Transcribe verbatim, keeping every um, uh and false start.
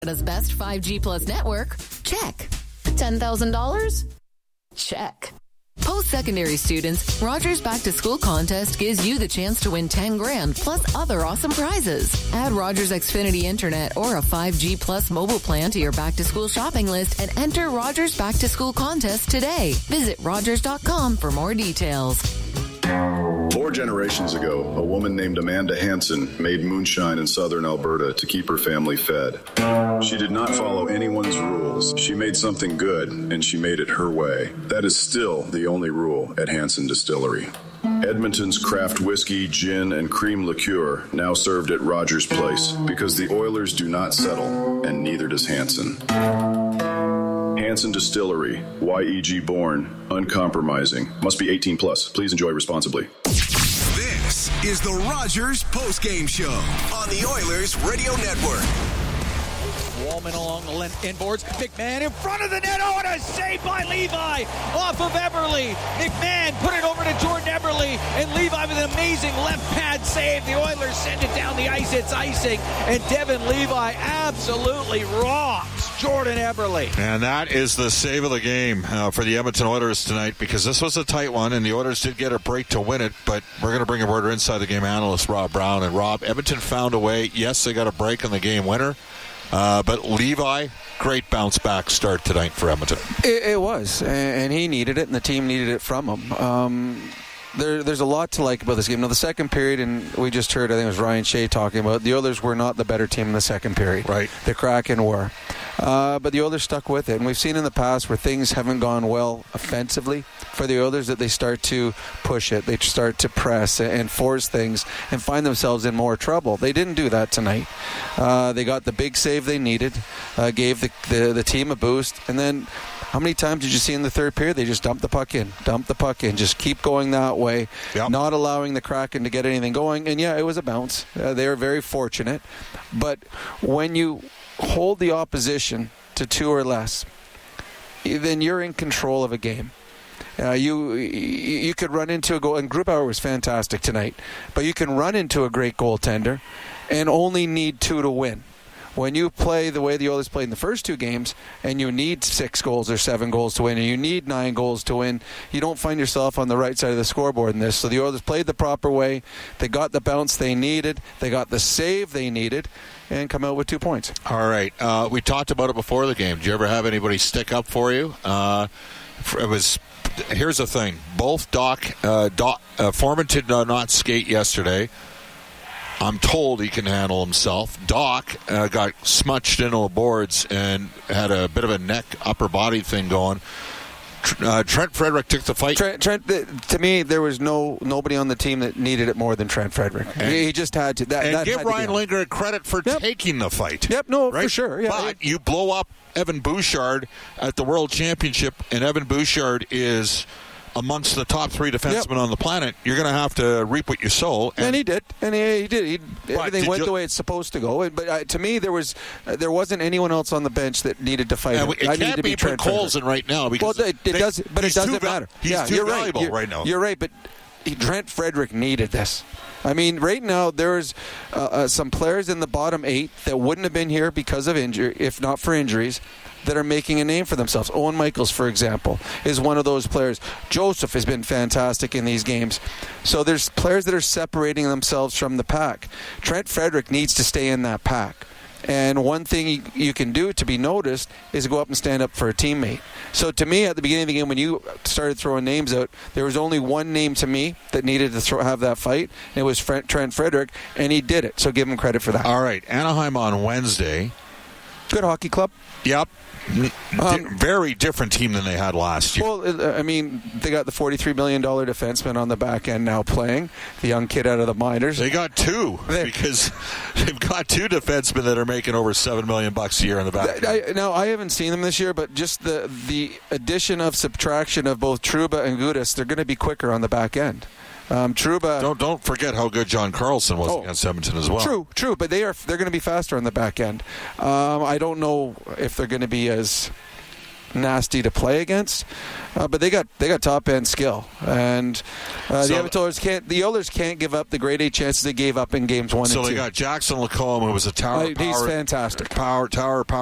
Canada's best five G plus network? Check. ten thousand dollars? Check. Post-secondary students, Rogers Back to School contest gives you the chance to win ten grand plus other awesome prizes. Add Rogers Xfinity Internet or a five G plus mobile plan to your back to school shopping list and enter Rogers Back to School contest today. Visit rogers dot com for more details. Four generations ago, a woman named Amanda Hansen made moonshine in southern Alberta to keep her family fed. She did not follow anyone's rules. She made something good, and she made it her way. That is still the only rule at Hansen Distillery. Edmonton's craft whiskey, gin, and cream liqueur now served at Rogers Place because the Oilers do not settle, and neither does Hansen. Hansen Distillery, Y E G born, uncompromising. Must be eighteen plus. Please enjoy responsibly. This is the Rogers Postgame Show on the Oilers Radio Network. Wallman along the inboards. McMahon in front of the net. Oh, and a save by Levi off of Eberle. McMahon put it over to Jordan Eberle, and Levi with an amazing left pad save. The Oilers send it down the ice. It's icing, and Devin Levi absolutely rocks Jordan Eberle. And that is the save of the game uh, for the Edmonton Oilers tonight, because this was a tight one, and the Oilers did get a break to win it, but we're going to bring aboard our Inside the Game analyst, Rob Brown. And Rob, Edmonton found a way. Yes, they got a break on the game winner. Uh, but Levi, great bounce back start tonight for Edmonton. It, it was, and he needed it, and the team needed it from him. Um, there, there's a lot to like about this game. Now, the second period, and we just heard, I think it was Ryan Shea talking about, the Oilers were not the better team in the second period. Right. The Kraken were. Uh, but the Oilers stuck with it, and we've seen in the past where things haven't gone well offensively for the Oilers that they start to push it, they start to press and force things and find themselves in more trouble. They didn't do that tonight. Uh, they got the big save they needed, uh, gave the, the the team a boost, and then how many times did you see in the third period they just dump the puck in, dump the puck in, just keep going that way, yep. Not allowing the Kraken to get anything going. And yeah, it was a bounce. Uh, they were very fortunate, but when you hold the opposition to two or less, then you're in control of a game. Uh, you you could run into a goal, and Grubauer was fantastic tonight, but you can run into a great goaltender and only need two to win. When you play the way the Oilers played in the first two games, and you need six goals or seven goals to win, and you need nine goals to win, you don't find yourself on the right side of the scoreboard in this. So the Oilers played the proper way. They got the bounce they needed. They got the save they needed, and come out with two points. All right. Uh, we talked about it before the game. Did you ever have anybody stick up for you? Uh, it was. Here's the thing. Both Doc, uh, Doc uh, Foreman did not skate yesterday. I'm told he can handle himself. Doc uh, got smudged into the boards and had a bit of a neck, upper body thing going. Uh, Trent Frederick took the fight. Trent, Trent, to me, there was no nobody on the team that needed it more than Trent Frederick. He, he just had to. That, and that give Ryan Lindgren credit for yep. taking the fight. Yep, no, right? for sure. Yeah. But you blow up Evan Bouchard at the World Championship, and Evan Bouchard is amongst the top three defensemen yep. on the planet. You're going to have to reap what you sow. And, and he did. And he, he did. He, everything went you, the way it's supposed to go. But uh, to me, there was uh, there wasn't anyone else on the bench that needed to fight. And it I can't to be Trent Colson right now. Because well, it, it they, does, but it doesn't too, matter. He's yeah, too you're valuable right. You're, right now. You're right, but he, Trent Frederick needed this. I mean, right now there's uh, uh, some players in the bottom eight that wouldn't have been here because of injury, if not for injuries, that are making a name for themselves. Owen Michaels, for example, is one of those players. Joseph has been fantastic in these games. So there's players that are separating themselves from the pack. Trent Frederick needs to stay in that pack. And one thing you can do to be noticed is go up and stand up for a teammate. So to me, at the beginning of the game, when you started throwing names out, there was only one name to me that needed to throw, have that fight, and it was Trent Frederick, and he did it. So give him credit for that. All right, Anaheim on Wednesday. Good hockey club. Yep. Um, Very different team than they had last year. Well, I mean, they got the forty-three million dollars defenseman on the back end now playing, the young kid out of the minors. They got two because they've got two defensemen that are making over seven million dollars bucks a year on the back I, end. Now, I haven't seen them this year, but just the, the addition of subtraction of both Trouba and Gudas, they're going to be quicker on the back end. Um, Trouba. Don't don't forget how good John Carlson was oh, against Edmonton as well. True, true, but they are they're going to be faster on the back end. Um, I don't know if they're going to be as nasty to play against. Uh, but they got they got top end skill, and uh, So- the Edmonton Oilers can't the Oilers can't give up the grade A chances they gave up in games one So and they two. got Jackson Lacombe, who was a tower Uh, he's power, fantastic. power tower power.